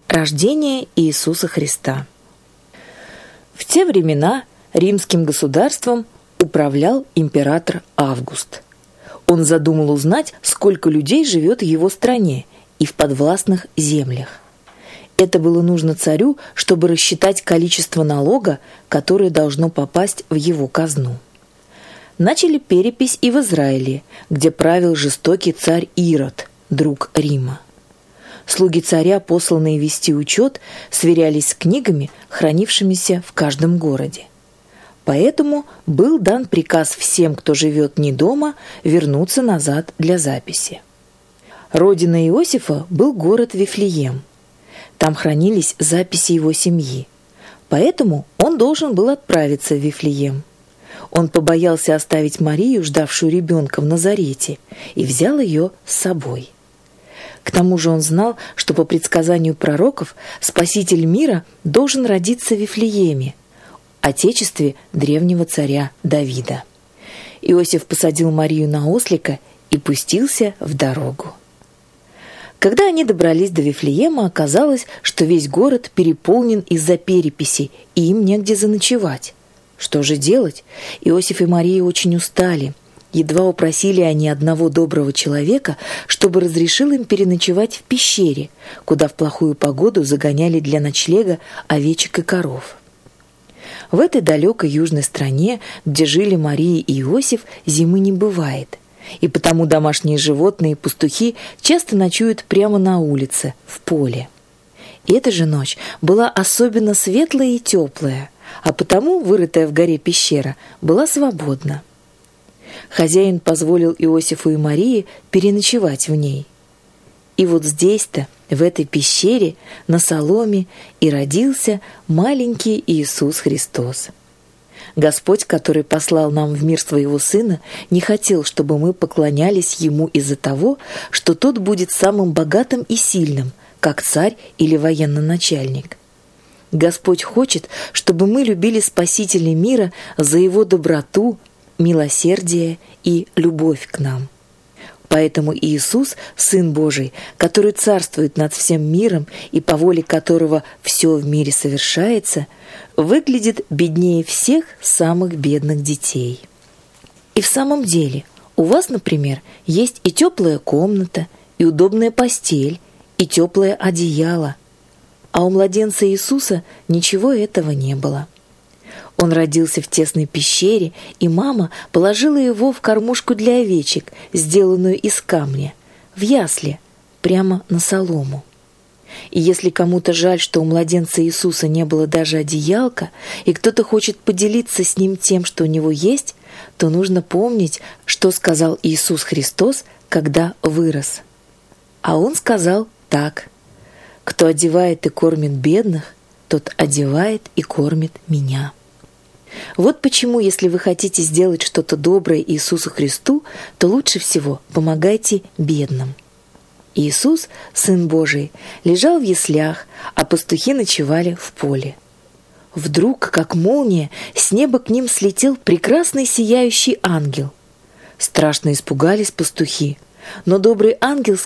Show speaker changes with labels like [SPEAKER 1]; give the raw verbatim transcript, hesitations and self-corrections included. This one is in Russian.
[SPEAKER 1] Рождение Иисуса Христа. В те времена римским государством управлял император Август. Он задумал узнать, сколько людей живет в его стране и в подвластных землях. Это было нужно царю, чтобы рассчитать количество налога, которое должно попасть в его казну. Начали перепись и в Израиле, где правил жестокий царь Ирод, друг Рима. Слуги царя, посланные вести учет, сверялись с книгами, хранившимися в каждом городе. Поэтому был дан приказ всем, кто живет не дома, вернуться назад для записи. Родина Иосифа был город Вифлеем. Там хранились записи его семьи. Поэтому он должен был отправиться в Вифлеем. Он побоялся оставить Марию, ждавшую ребенка в Назарете, и взял ее с собой. К тому же он знал, что по предсказанию пророков Спаситель мира должен родиться в Вифлееме, отечестве древнего царя Давида. Иосиф посадил Марию на ослика и пустился в дорогу. Когда они добрались до Вифлеема, оказалось, что весь город переполнен из-за переписи, и им негде заночевать. Что же делать? Иосиф и Мария очень устали. Едва упросили они одного доброго человека, чтобы разрешил им переночевать в пещере, куда в плохую погоду загоняли для ночлега овечек и коров. В этой далекой южной стране, где жили Мария и Иосиф, зимы не бывает, и потому домашние животные и пастухи часто ночуют прямо на улице, в поле. И эта же ночь была особенно светлая и теплая, а потому вырытая в горе пещера была свободна. Хозяин позволил Иосифу и Марии переночевать в ней. И вот здесь-то, в этой пещере, на соломе, и родился маленький Иисус Христос. Господь, который послал нам в мир своего Сына, не хотел, чтобы мы поклонялись Ему из-за того, что Тот будет самым богатым и сильным, как царь или военноначальник. Господь хочет, чтобы мы любили Спасителя мира за Его доброту, милосердие и любовь к нам. Поэтому Иисус, Сын Божий, который царствует над всем миром и по воле которого все в мире совершается, выглядит беднее всех самых бедных детей. И в самом деле, у вас, например, есть и теплая комната, и удобная постель, и теплое одеяло, а у младенца Иисуса ничего этого не было. Он родился в тесной пещере, и мама положила его в кормушку для овечек, сделанную из камня, в ясли, прямо на солому. И если кому-то жаль, что у младенца Иисуса не было даже одеялка, и кто-то хочет поделиться с ним тем, что у него есть, то нужно помнить, что сказал Иисус Христос, когда вырос. А Он сказал так: «Кто одевает и кормит бедных, тот одевает и кормит Меня». Вот почему, если вы хотите сделать что-то доброе Иисусу Христу, то лучше всего помогайте бедным. Иисус, Сын Божий, лежал в яслях, а пастухи ночевали в поле. Вдруг, как молния, с неба к ним слетел прекрасный сияющий ангел. Страшно испугались пастухи, но добрый ангел